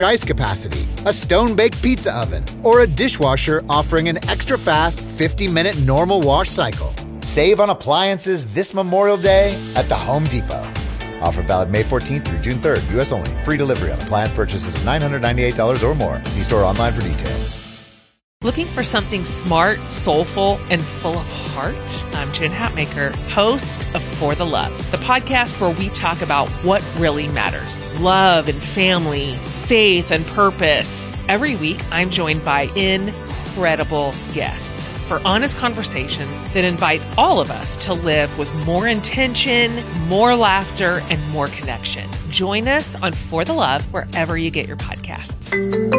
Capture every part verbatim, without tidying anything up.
ice capacity, a stone-baked pizza oven, or a dishwasher offering an extra-fast fifty-minute normal wash cycle. Save on appliances this Memorial Day at the Home Depot. Offer valid May fourteenth through June third, U S only. Free delivery on appliance purchases of nine hundred ninety-eight dollars or more. See store online for details. Looking for something smart, soulful, and full of heart? I'm Jen Hatmaker, host of For the Love, the podcast where we talk about what really matters. Love and family, faith and purpose. Every week, I'm joined by incredible guests for honest conversations that invite all of us to live with more intention, more laughter, and more connection. Join us on For the Love wherever you get your podcasts.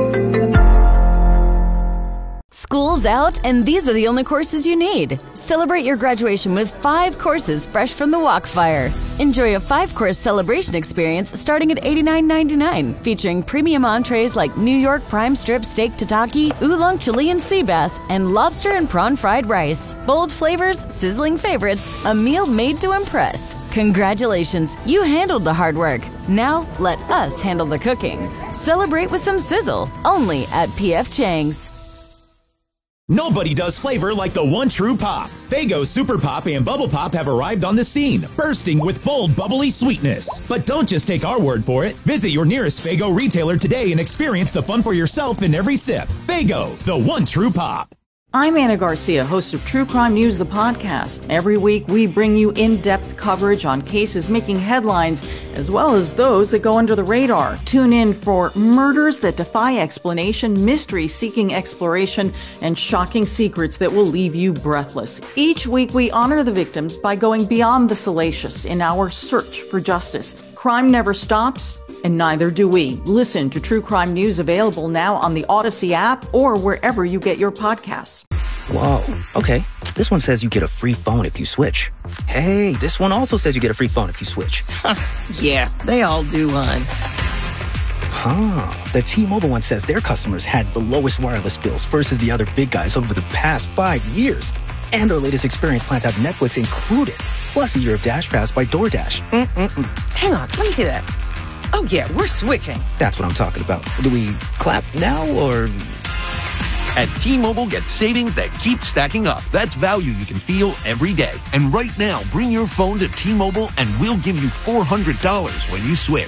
School's out, and these are the only courses you need. Celebrate your graduation with five courses fresh from the Walkfire. Enjoy a five-course celebration experience starting at eighty-nine ninety-nine, featuring premium entrees like New York prime strip steak tataki, oolong Chilean sea bass, and lobster and prawn fried rice. Bold flavors, sizzling favorites, a meal made to impress. Congratulations, you handled the hard work. Now let us handle the cooking. Celebrate with some sizzle, only at P F Chang's. Nobody does flavor like the one true pop. Faygo Super Pop and Bubble Pop have arrived on the scene, bursting with bold, bubbly sweetness. But don't just take our word for it. Visit your nearest Faygo retailer today and experience the fun for yourself in every sip. Faygo, the one true pop. I'm Anna Garcia, host of True Crime News, the podcast. Every week, we bring you in-depth coverage on cases making headlines, as well as those that go under the radar. Tune in for murders that defy explanation, mystery seeking exploration, and shocking secrets that will leave you breathless. Each week, we honor the victims by going beyond the salacious in our search for justice. Crime never stops, and neither do we. Listen to True Crime News, available now on the Odyssey app or wherever you get your podcasts. Whoa, okay. This one says you get a free phone if you switch. Hey, this one also says you get a free phone if you switch. Yeah, they all do, hon. Huh. The T-Mobile one says their customers had the lowest wireless bills versus the other big guys over the past five years. And their latest experience plans have Netflix included, plus a year of Dash Pass by DoorDash. Mm-mm-mm. Hang on, let me see that. Oh, yeah, we're switching. That's what I'm talking about. Do we clap now, or...? At T-Mobile, get savings that keep stacking up. That's value you can feel every day. And right now, bring your phone to T-Mobile and we'll give you four hundred dollars when you switch.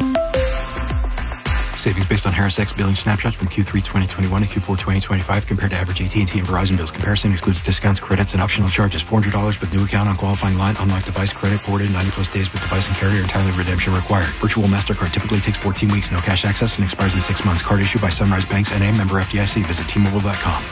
Savings based on Harris X billing snapshots from Q three twenty twenty-one to Q four twenty twenty-five compared to average A T and T and Verizon bills. Comparison excludes discounts, credits, and optional charges. four hundred dollars with new account on qualifying line. Unlock device credit ported ninety plus days with device and carrier. Entirely redemption required. Virtual MasterCard typically takes fourteen weeks. No cash access and expires in six months. Card issued by Sunrise Banks N A, member F D I C. Visit T Mobile dot com.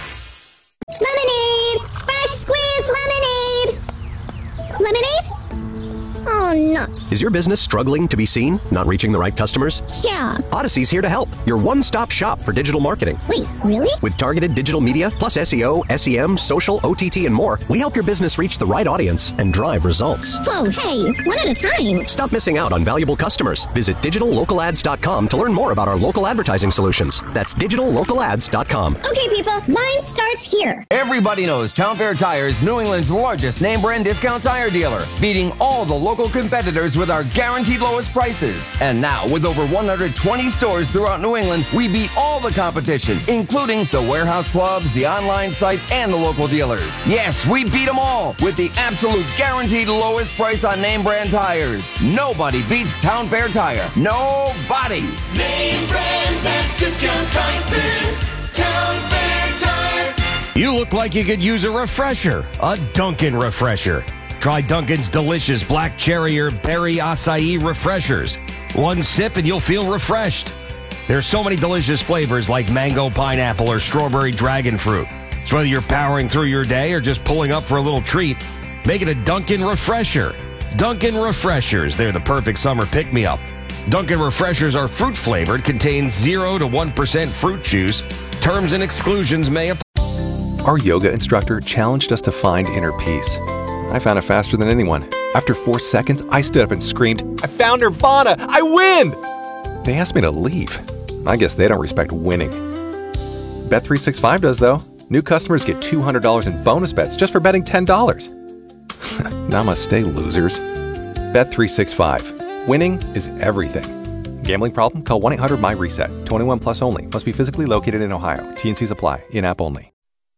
Lemonade! Fresh squeezed lemonade! Lemonade? Oh, nuts. Is your business struggling to be seen? Not reaching the right customers? Yeah. Odyssey's here to help. Your one-stop shop for digital marketing. Wait, really? With targeted digital media, plus S E O, S E M, social, O T T, and more, we help your business reach the right audience and drive results. Whoa, hey, one at a time. Stop missing out on valuable customers. Visit digital local ads dot com to learn more about our local advertising solutions. That's digital local ads dot com. Okay, people, line starts here. Everybody knows Town Fair Tire is New England's largest name brand discount tire dealer, beating all the local competitors with our guaranteed lowest prices. And now, with over one hundred twenty stores throughout New England, we beat all the competition, including the warehouse clubs, the online sites, and the local dealers. Yes, we beat them all with the absolute guaranteed lowest price on name brand tires. Nobody beats Town Fair Tire. Nobody. Name brands at discount prices. Town Fair Tire. You look like you could use a refresher, a Dunkin' refresher. Try Dunkin's delicious black cherry or berry acai refreshers. One sip and you'll feel refreshed. There's so many delicious flavors like mango, pineapple, or strawberry dragon fruit. So whether you're powering through your day or just pulling up for a little treat, make it a Dunkin' refresher. Dunkin' refreshers, they're the perfect summer pick-me-up. Dunkin' refreshers are fruit flavored, contain zero to one percent fruit juice. Terms and exclusions may apply. Our yoga instructor challenged us to find inner peace. I found it faster than anyone. After four seconds, I stood up and screamed, "I found Nirvana! I win!" They asked me to leave. I guess they don't respect winning. Bet three sixty-five does, though. New customers get two hundred dollars in bonus bets just for betting ten dollars. Namaste, losers. Bet three sixty-five. Winning is everything. Gambling problem? Call one eight hundred M Y reset. twenty-one plus only. Must be physically located in Ohio. T and Cs apply. In-app only.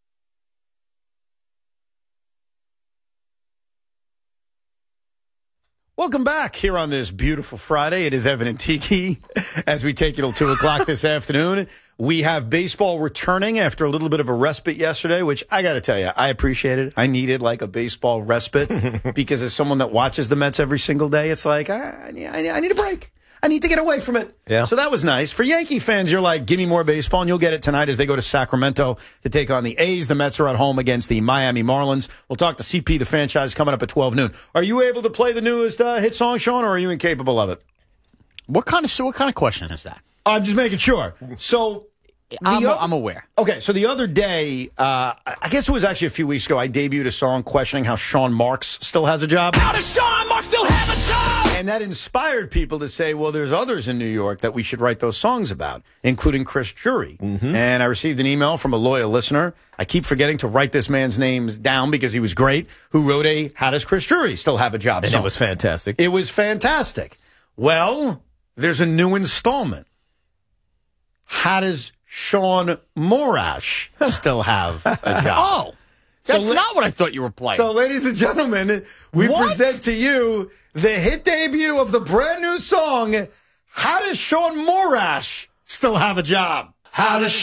Welcome back here on this beautiful Friday. It is Evan and Tiki as we take you till two o'clock this afternoon. We have baseball returning after a little bit of a respite yesterday, which I got to tell you, I appreciated. I needed like a baseball respite because as someone that watches the Mets every single day, it's like, I, I, need, I need a break. I need to get away from it. Yeah. So that was nice. For Yankee fans, you're like, give me more baseball, and you'll get it tonight as they go to Sacramento to take on the A's. The Mets are at home against the Miami Marlins. We'll talk to C P, the franchise, coming up at twelve noon. Are you able to play the newest uh, hit song, Sean, or are you incapable of it? What kind of what kind of question is that? I'm just making sure. So I'm, other, I'm aware. Okay, so the other day, uh, I guess it was actually a few weeks ago, I debuted a song questioning how Sean Marks still has a job. How does Sean Marks still have a job? And that inspired people to say, well, there's others in New York that we should write those songs about, including Chris Jury. Mm-hmm. And I received an email from a loyal listener. I keep forgetting to write this man's names down because he was great, who wrote a How Does Chris Jury Still Have a Job And song. it was fantastic. It was fantastic. Well, there's a new installment. How does Sean Morash still have a job? Oh, that's so, not what I thought you were playing. So, ladies and gentlemen, we What? present to you the hit debut of the brand new song, How Does Sean Morash Still Have a Job? How does